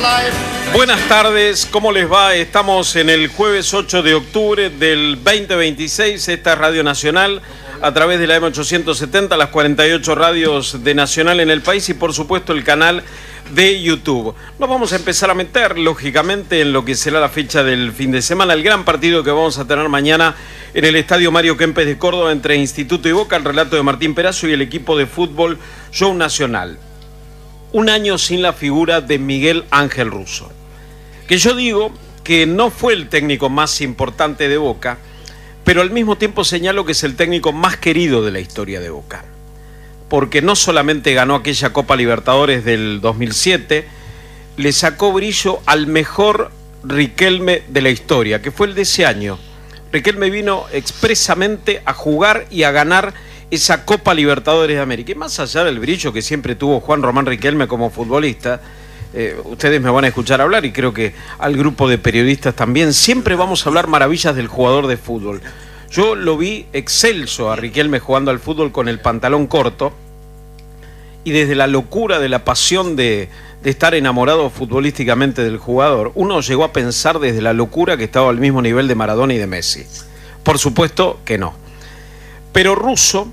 Buenas tardes, ¿cómo les va? Estamos en el jueves 8 de octubre del 2026. Esta es Radio Nacional a través de la M870, las 48 radios de Nacional en el país y por supuesto el canal de YouTube. Nos vamos a empezar a meter, lógicamente, en lo que será la fecha del fin de semana, el gran partido que vamos a tener mañana en el Estadio Mario Kempes de Córdoba entre Instituto y Boca, el relato de Martín Perazo y el equipo de fútbol Show Nacional. Un año sin la figura de Miguel Ángel Russo, que yo digo que no fue el técnico más importante de Boca, pero al mismo tiempo señalo que es el técnico más querido de la historia de Boca, porque no solamente ganó aquella Copa Libertadores del 2007, le sacó brillo al mejor Riquelme de la historia, que fue el de ese año. Riquelme vino expresamente a jugar y a ganar esa Copa Libertadores de América. Y más allá del brillo que siempre tuvo Juan Román Riquelme como futbolista, ustedes me van a escuchar hablar y creo que al grupo de periodistas también, siempre vamos a hablar maravillas del jugador de fútbol. Yo lo vi excelso a Riquelme jugando al fútbol con el pantalón corto y desde la locura de la pasión de estar enamorado futbolísticamente del jugador, uno llegó a pensar desde la locura que estaba al mismo nivel de Maradona y de Messi. Por supuesto que no. Pero Russo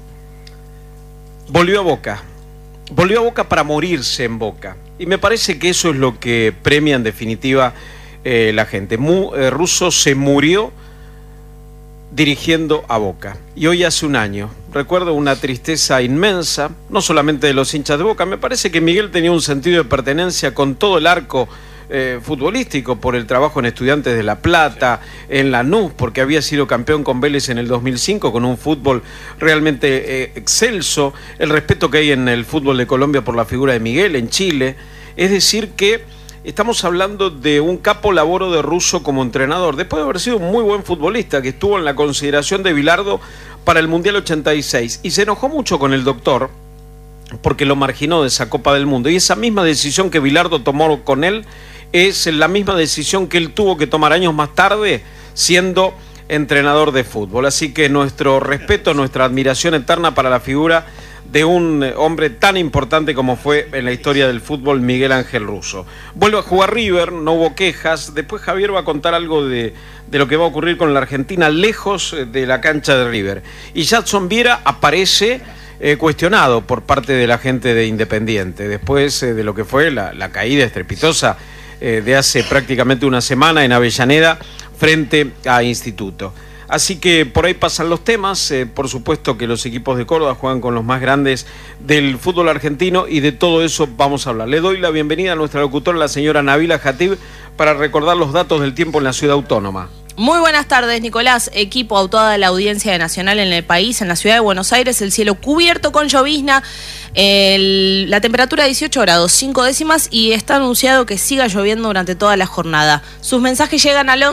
volvió a Boca para morirse en Boca. Y me parece que eso es lo que premia en definitiva la gente. Russo se murió dirigiendo a Boca. Y hoy hace un año, recuerdo una tristeza inmensa, no solamente de los hinchas de Boca, me parece que Miguel tenía un sentido de pertenencia con todo el arco futbolístico por el trabajo en Estudiantes de La Plata, en Lanús, porque había sido campeón con Vélez en el 2005 con un fútbol realmente excelso, el respeto que hay en el fútbol de Colombia por la figura de Miguel, en Chile. Es decir que estamos hablando de un capo laboro de Russo como entrenador, después de haber sido un muy buen futbolista que estuvo en la consideración de Bilardo para el Mundial 86 y se enojó mucho con el doctor porque lo marginó de esa Copa del Mundo, y esa misma decisión que Bilardo tomó con él es la misma decisión que él tuvo que tomar años más tarde siendo entrenador de fútbol. Así que nuestro respeto, nuestra admiración eterna para la figura de un hombre tan importante como fue en la historia del fútbol Miguel Ángel Russo. Vuelve a jugar River, no hubo quejas. Después Javier va a contar algo de lo que va a ocurrir con la Argentina lejos de la cancha de River. Y Jadson Viera aparece cuestionado por parte de la gente de Independiente, después de lo que fue la caída estrepitosa de hace prácticamente una semana en Avellaneda frente a Instituto. Así que por ahí pasan los temas, por supuesto que los equipos de Córdoba juegan con los más grandes del fútbol argentino y de todo eso vamos a hablar. Le doy la bienvenida a nuestra locutora, la señora Nabila Jatib, para recordar los datos del tiempo en la ciudad autónoma. Muy buenas tardes, Nicolás. Equipo a toda la audiencia de Nacional en el país, en la ciudad de Buenos Aires, el cielo cubierto con llovizna, la temperatura 18 grados, 5 décimas y está anunciado que siga lloviendo durante toda la jornada. Sus mensajes llegan al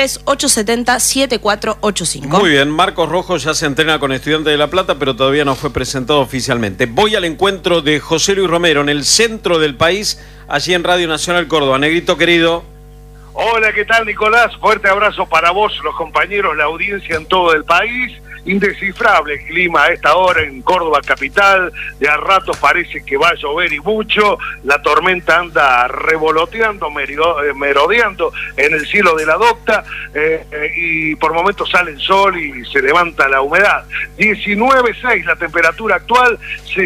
11-3870-7485. Muy bien, Marcos Rojo ya se entrena con Estudiantes de La Plata, pero todavía no fue presentado oficialmente. Voy al encuentro de José Luis Romero en el centro del país, allí en Radio Nacional Córdoba. Negrito querido. Hola, ¿qué tal, Nicolás? Fuerte abrazo para vos, los compañeros, la audiencia en todo el país. Indescifrable el clima a esta hora en Córdoba capital, de a ratos parece que va a llover y mucho, la tormenta anda revoloteando, merodeando en el cielo de la docta, y por momentos sale el sol y se levanta la humedad. 19,6 la temperatura actual,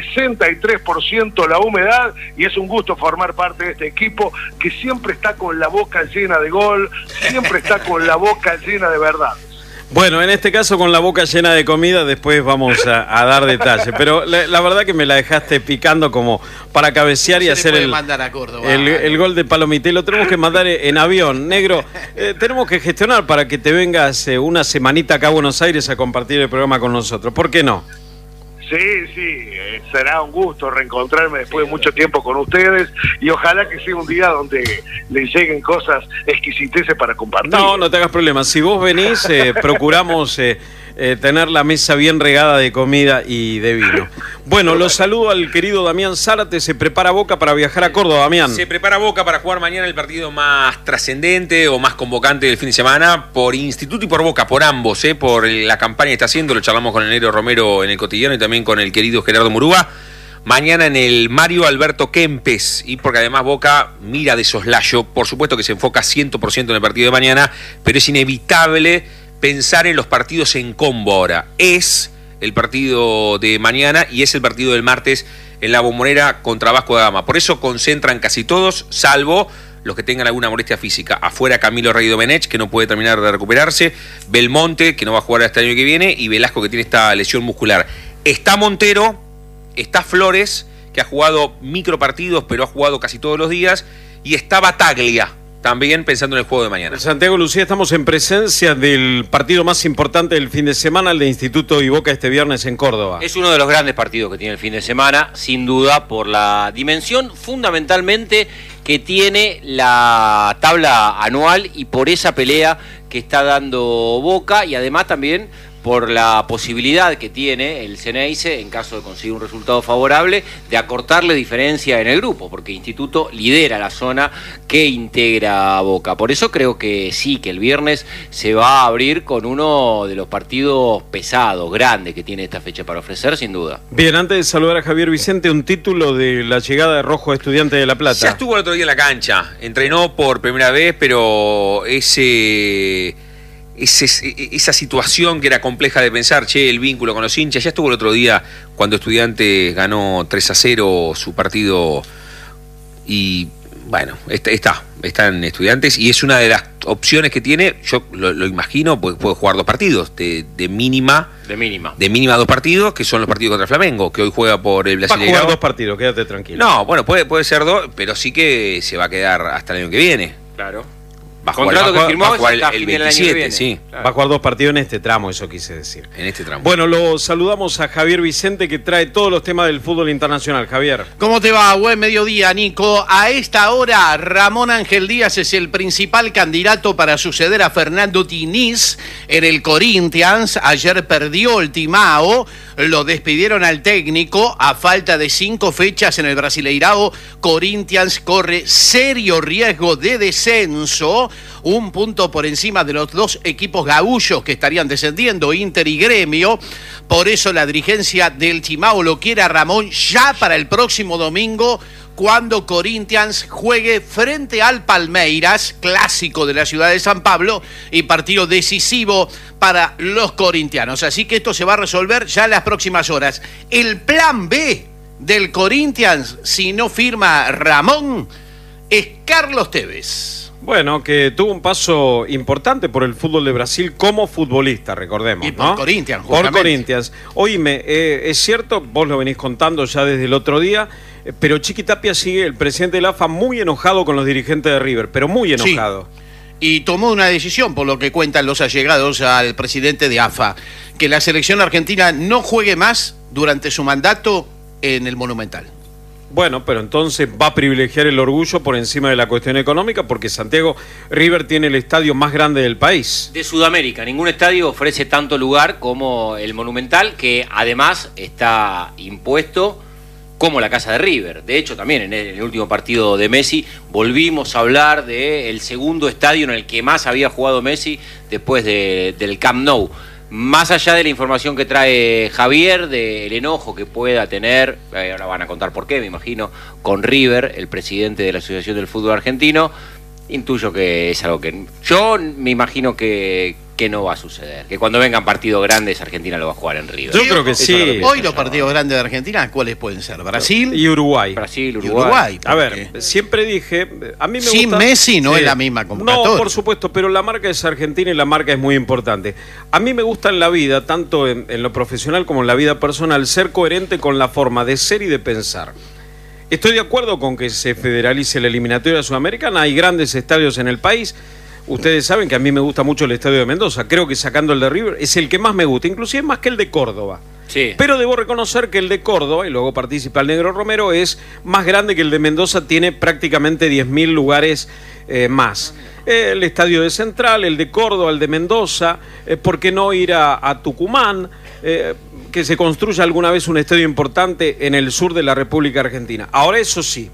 63% la humedad, y es un gusto formar parte de este equipo que siempre está con la boca llena de gol, siempre está con la boca llena de verdad. Bueno, en este caso con la boca llena de comida, después vamos a dar detalles, pero la verdad que me la dejaste picando como para cabecear y hacer el gol de Palomitel. Lo tenemos que mandar en avión, negro. Tenemos que gestionar para que te vengas una semanita acá a Buenos Aires a compartir el programa con nosotros. ¿Por qué no? Sí, será un gusto reencontrarme después de mucho tiempo con ustedes y ojalá que sea un día donde les lleguen cosas exquisiteces para compartir. No te hagas problemas. Si vos venís, procuramos tener la mesa bien regada de comida y de vino. Bueno, los saludo al querido Damián Zárate. Se prepara Boca para viajar a Córdoba, Damián. Se prepara Boca para jugar mañana el partido más trascendente o más convocante del fin de semana por Instituto y por Boca, por ambos, por la campaña que está haciendo. Lo charlamos con el negro Romero en el Cotidiano y también con el querido Gerardo Murúa. mañana en el Mario Alberto Kempes, y porque además Boca mira de soslayo, por supuesto que se enfoca 100% en el partido de mañana, pero es inevitable pensar en los partidos en combo ahora. Es el partido de mañana y es el partido del martes en la Bombonera contra Vasco da Gama. Por eso concentran casi todos, salvo los que tengan alguna molestia física. Afuera Camilo Rey Domenech, que no puede terminar de recuperarse, Belmonte, que no va a jugar hasta el año que viene, y Velasco, que tiene esta lesión muscular. Está Montero, está Flores, que ha jugado micropartidos, pero ha jugado casi todos los días, y está Bataglia, también pensando en el juego de mañana. Santiago, Lucía, estamos en presencia del partido más importante del fin de semana, el de Instituto y Boca este viernes en Córdoba. Es uno de los grandes partidos que tiene el fin de semana, sin duda, por la dimensión fundamentalmente que tiene la tabla anual y por esa pelea que está dando Boca, y además también por la posibilidad que tiene el Ceneice, en caso de conseguir un resultado favorable, de acortarle diferencia en el grupo, porque Instituto lidera la zona que integra a Boca. Por eso creo que sí, que el viernes se va a abrir con uno de los partidos pesados, grandes que tiene esta fecha para ofrecer, sin duda. Bien, antes de saludar a Javier Vicente, un título de la llegada de Rojo a Estudiantes de La Plata. Ya estuvo el otro día en la cancha, entrenó por primera vez, pero esa situación que era compleja de pensar, el vínculo con los hinchas, ya estuvo el otro día cuando Estudiantes ganó 3-0 su partido, y bueno, está en Estudiantes y es una de las opciones que tiene. Yo lo imagino, puede jugar dos partidos de mínima 2 partidos, que son los partidos contra Flamengo, que hoy juega por el Brasileirao. Va a jugar 2 partidos, quédate tranquilo. No, bueno, puede ser 2, pero sí que se va a quedar hasta el año que viene. Claro. Va a jugar el 27, sí. Claro. Va a jugar 2 partidos en este tramo, eso quise decir. En este tramo. Bueno, lo saludamos a Javier Vicente, que trae todos los temas del fútbol internacional. Javier. ¿Cómo te va? Buen mediodía, Nico. A esta hora, Ramón Ángel Díaz es el principal candidato para suceder a Fernando Diniz en el Corinthians. Ayer perdió el Timao, lo despidieron al técnico. A falta de 5 fechas en el Brasileirao, Corinthians corre serio riesgo de descenso. 1 punto por encima de los 2 equipos gaúchos que estarían descendiendo, Inter y Gremio. Por eso la dirigencia del Timao lo quiere a Ramón ya para el próximo domingo, cuando Corinthians juegue frente al Palmeiras, clásico de la ciudad de San Pablo y partido decisivo para los corintianos. Así que esto se va a resolver ya en las próximas horas. El plan B del Corinthians, si no firma Ramón, es Carlos Tevez. Bueno, que tuvo un paso importante por el fútbol de Brasil como futbolista, recordemos, y por ¿no? Corinthians, justamente. Por Corinthians. Oíme, es cierto, vos lo venís contando ya desde el otro día, pero Chiqui Tapia sigue, el presidente de la AFA, muy enojado con los dirigentes de River, pero muy enojado. Sí. Y tomó una decisión, por lo que cuentan los allegados al presidente de AFA, que la selección argentina no juegue más durante su mandato en el Monumental. Bueno, pero entonces va a privilegiar el orgullo por encima de la cuestión económica, porque Santiago, River tiene el estadio más grande del país. De Sudamérica, ningún estadio ofrece tanto lugar como el Monumental, que además está impuesto como la casa de River. De hecho, también en el último partido de Messi volvimos a hablar del segundo estadio en el que más había jugado Messi después del Camp Nou. Más allá de la información que trae Javier, del enojo que pueda tener, ahora van a contar por qué, me imagino, con River, el presidente de la Asociación del Fútbol Argentino, intuyo que es algo que yo me imagino que no va a suceder. Que cuando vengan partidos grandes, Argentina lo va a jugar en River. Yo creo que sí. Hoy los partidos grandes de Argentina, ¿cuáles pueden ser? Brasil y Uruguay. Brasil, Uruguay. A ver, siempre dije, a mí me gusta... Sin Messi no es la misma convocatoria. No, por supuesto, pero la marca es Argentina y la marca es muy importante. A mí me gusta en la vida, tanto en lo profesional como en la vida personal, ser coherente con la forma de ser y de pensar. Estoy de acuerdo con que se federalice la eliminatoria sudamericana, hay grandes estadios en el país. Ustedes saben que a mí me gusta mucho el estadio de Mendoza, creo que sacando el de River es el que más me gusta, inclusive más que el de Córdoba. Sí. Pero debo reconocer que el de Córdoba, y luego participa el Negro Romero, es más grande que el de Mendoza, tiene prácticamente 10.000 lugares más. El estadio de Central, el de Córdoba, el de Mendoza, ¿por qué no ir a Tucumán? Que se construya alguna vez un estadio importante en el sur de la República Argentina. Ahora, eso sí,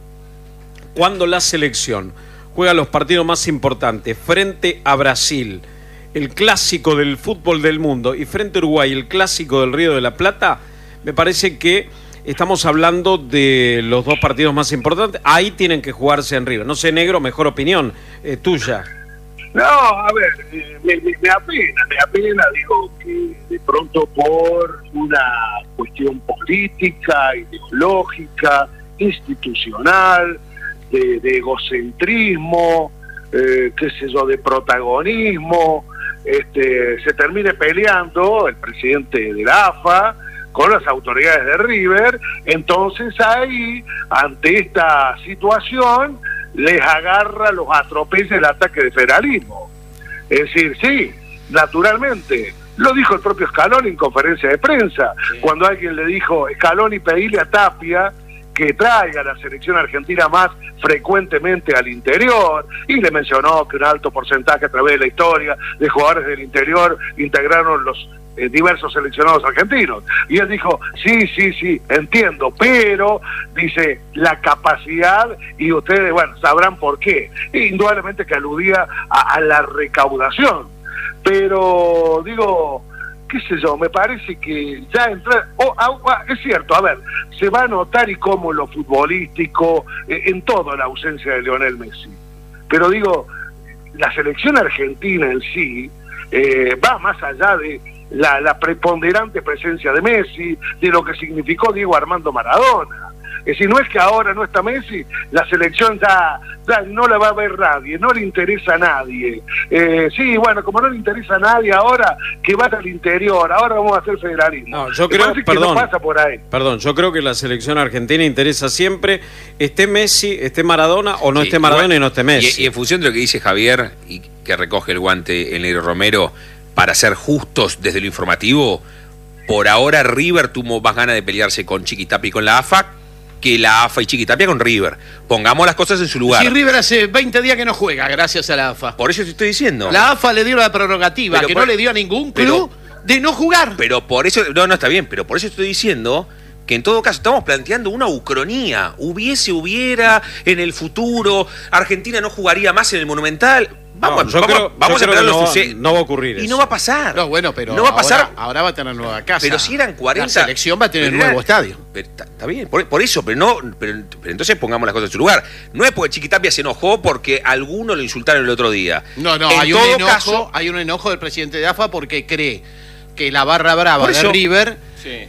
cuando la selección juega los partidos más importantes frente a Brasil, el clásico del fútbol del mundo, y frente a Uruguay, el clásico del Río de la Plata, me parece que estamos hablando de los dos partidos más importantes. Ahí tienen que jugarse en River. No sé, Negro, mejor opinión tuya. No, a ver, me apena, digo, que de pronto por una cuestión política, ideológica, institucional, de egocentrismo, qué sé yo, de protagonismo, se termine peleando el presidente de la AFA con las autoridades de River. Entonces ahí, ante esta situación, les agarra, los atropella el ataque de federalismo. Es decir, sí, naturalmente, lo dijo el propio Scaloni en conferencia de prensa, cuando alguien le dijo, Scaloni, pedile a Tapia que traiga a la selección argentina más frecuentemente al interior, y le mencionó que un alto porcentaje a través de la historia de jugadores del interior integraron los diversos seleccionados argentinos. Y él dijo, sí, entiendo, pero, dice, la capacidad, y ustedes, bueno, sabrán por qué. Indudablemente que aludía a la recaudación. Pero, digo, qué sé yo, me parece que ya entra... es cierto, a ver, se va a notar y cómo lo futbolístico, en todo la ausencia de Lionel Messi. Pero digo, la selección argentina en sí va más allá de la preponderante presencia de Messi, de lo que significó Diego Armando Maradona. Es decir, no es que ahora no está Messi, la selección ya no la va a ver nadie, no le interesa a nadie. Sí, bueno, como no le interesa a nadie ahora, que vaya al interior, ahora vamos a hacer federalismo. No, yo creo, perdón, no pasa por ahí. Perdón, yo creo que la selección argentina interesa siempre, esté Messi, esté Maradona, o no esté Maradona y no esté Messi. Y en función de lo que dice Javier, y que recoge el guante el Negro Romero, para ser justos desde lo informativo, por ahora River tuvo más ganas de pelearse con Chiquitapia y con la AFA que la AFA y Chiquitapia con River. Pongamos las cosas en su lugar. Si River hace 20 días que no juega, gracias a la AFA. Por eso te estoy diciendo. La AFA le dio la prerrogativa no le dio a ningún club de no jugar. Pero por eso, no está bien, pero por eso estoy diciendo que en todo caso estamos planteando una ucronía. Hubiera, en el futuro, Argentina no jugaría más en el Monumental. Vamos a esperar no va a ocurrir eso. Y no va a pasar. No, bueno, pero no va a pasar. Ahora va a tener nueva casa. Pero si eran 40... La selección va a tener nuevo estadio. Está bien, por eso, pero entonces pongamos las cosas en su lugar. No es porque Chiquitapia se enojó porque algunos lo insultaron el otro día. No, hay un enojo del presidente de AFA porque cree que la barra brava de River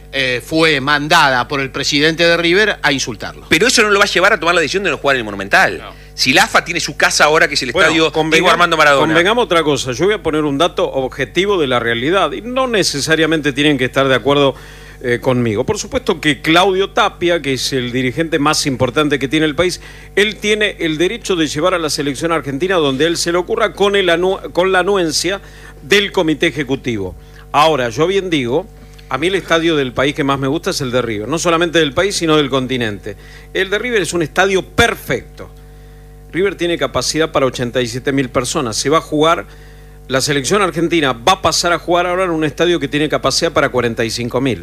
fue mandada por el presidente de River a insultarlo. Pero eso no lo va a llevar a tomar la decisión de no jugar en el Monumental. No. Si la AFA tiene su casa ahora, que es el estadio Diego Armando Maradona. Convengamos otra cosa, yo voy a poner un dato objetivo de la realidad, y no necesariamente tienen que estar de acuerdo conmigo. Por supuesto que Claudio Tapia, que es el dirigente más importante que tiene el país, él tiene el derecho de llevar a la selección argentina donde él se le ocurra con la anuencia del comité ejecutivo. Ahora, yo bien digo, a mí el estadio del país que más me gusta es el de River, no solamente del país, sino del continente. El de River es un estadio perfecto. River tiene capacidad para 87.000 personas. Se va a jugar, la selección argentina va a pasar a jugar ahora en un estadio que tiene capacidad para 45.000.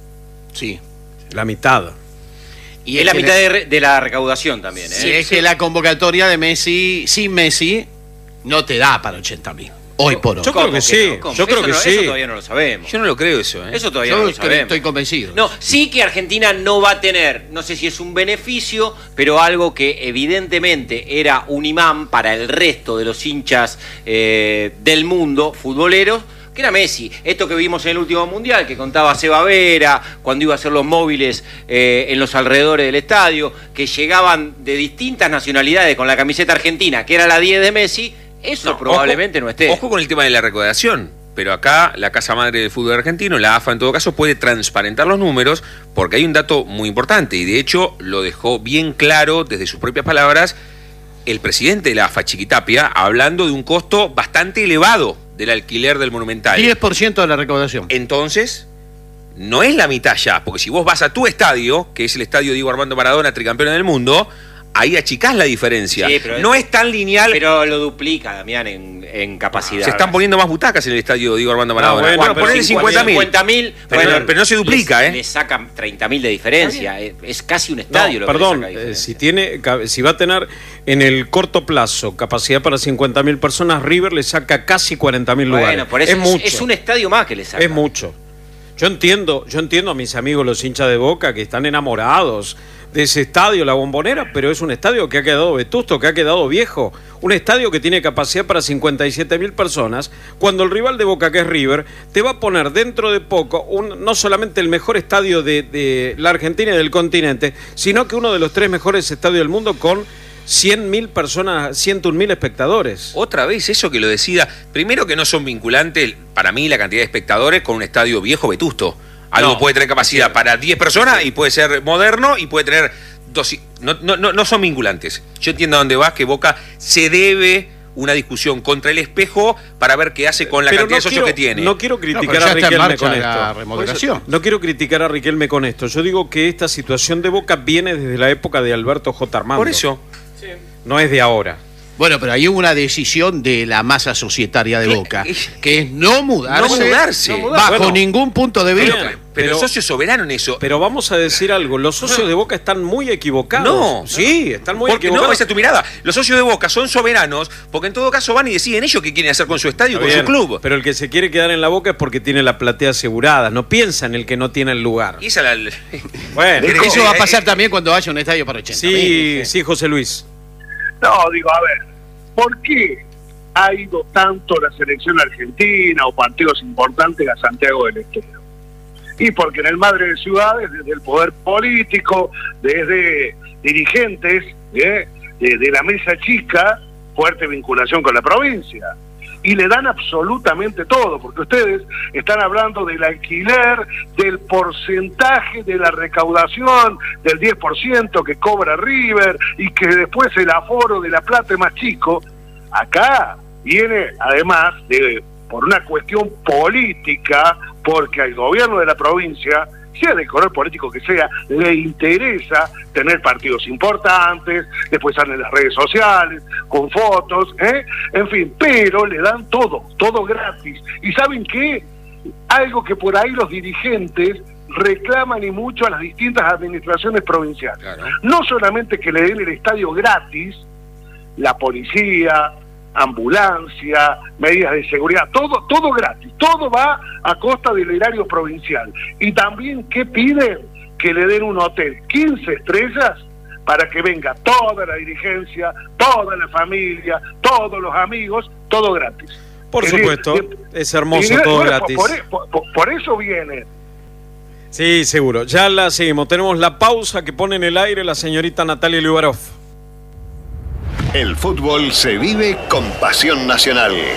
Sí. La mitad. Y es la mitad de la recaudación también. Sí, es que la convocatoria de Messi, sin Messi, no te da para 80.000. Hoy por hoy. Yo creo que sí. Yo creo que sí. Eso todavía no lo sabemos. Yo no lo creo eso. Eso todavía no lo sabemos. Estoy convencido. No, sí que Argentina no va a tener, no sé si es un beneficio, pero algo que evidentemente era un imán para el resto de los hinchas del mundo futboleros, que era Messi. Esto que vimos en el último Mundial, que contaba Seba Vera, cuando iba a hacer los móviles en los alrededores del estadio, que llegaban de distintas nacionalidades con la camiseta argentina, que era la 10 de Messi. Eso probablemente no esté. Ojo con el tema de la recaudación, pero acá la Casa Madre del Fútbol Argentino, la AFA en todo caso, puede transparentar los números porque hay un dato muy importante y de hecho lo dejó bien claro desde sus propias palabras el presidente de la AFA, Chiquitapia, hablando de un costo bastante elevado del alquiler del Monumental. 10% de la recaudación. Entonces, no es la mitad ya, porque si vos vas a tu estadio, que es el estadio Diego Armando Maradona, tricampeón del mundo, ahí achicás la diferencia. Sí, no es tan lineal. Pero lo duplica, Damián, en capacidad. Se están poniendo más butacas en el estadio Diego Armando Maradona. Bueno, ponele 50.000. Pero no se duplica, Le sacan 30.000 de diferencia. Es casi un estadio. Perdón, si va a tener en el corto plazo capacidad para 50.000 personas, River le saca casi 40.000 lugares. Bueno, por eso es mucho. Es un estadio más que le saca. Es mucho. Yo entiendo a mis amigos los hinchas de Boca que están enamorados de ese estadio, la Bombonera, pero es un estadio que ha quedado vetusto, que ha quedado viejo. Un estadio que tiene capacidad para 57.000 personas, cuando el rival de Boca, que es River, te va a poner dentro de poco no solamente el mejor estadio de la Argentina y del continente, sino que uno de los 3 mejores estadios del mundo con 100.000 personas, 101.000 espectadores. Otra vez eso que lo decida. Primero que no son vinculantes, para mí, la cantidad de espectadores con un estadio viejo vetusto. Algo puede tener capacidad para 10 personas y puede ser moderno y puede tener no son vinculantes. Yo entiendo a dónde vas, que Boca se debe una discusión contra el espejo para ver qué hace con la cantidad de socios que tiene. No quiero criticar a Riquelme con esto. Remodelación. No quiero criticar a Riquelme con esto. Yo digo que esta situación de Boca viene desde la época de Alberto J. Armando. Por eso. No es de ahora. Bueno, pero hay una decisión de la masa societaria de Boca, que es no mudarse. Bajo ningún punto de vista. Pero el socio soberano en eso. Pero vamos a decir algo, los socios de Boca están muy equivocados. Están muy equivocados. No, esa es tu mirada. Los socios de Boca son soberanos porque en todo caso van y deciden ellos qué quieren hacer con su estadio y con su club. Pero el que se quiere quedar en la Boca es porque tiene la platea asegurada, no piensa en el que no tiene el lugar. Y esa bueno, eso va a pasar también cuando haya un estadio para 80.000. Sí, José Luis. No, digo, a ver, ¿por qué ha ido tanto la selección argentina o partidos importantes a Santiago del Estero? Y porque en el Madre de Ciudades, desde el poder político, desde dirigentes de la mesa chica, fuerte vinculación con la provincia. Y le dan absolutamente todo, porque ustedes están hablando del alquiler, del porcentaje de la recaudación, del 10% que cobra River, y que después el aforo de La Plata es más chico. Acá viene, además, por una cuestión política, porque al gobierno de la provincia, sea del color político que sea, le interesa tener partidos importantes, después salen en las redes sociales, con fotos, en fin, pero le dan todo gratis. ¿Y saben qué? Algo que por ahí los dirigentes reclaman y mucho a las distintas administraciones provinciales. Claro. No solamente que le den el estadio gratis, la policía, ambulancia, medidas de seguridad, todo gratis, todo va a costa del erario provincial. Y también, ¿qué piden? Que le den un hotel 15 estrellas para que venga toda la dirigencia, toda la familia, todos los amigos, todo gratis. Por supuesto, es hermoso, todo gratis. Por eso viene. Sí, seguro. Ya la seguimos. Tenemos la pausa que pone en el aire la señorita Natalia Liubarov. El fútbol se vive con pasión nacional.